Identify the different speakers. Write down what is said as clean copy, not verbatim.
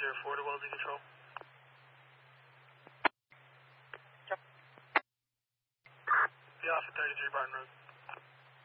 Speaker 1: 4 to Welding Control.
Speaker 2: Yep.
Speaker 1: Be off at 33 Barton Road.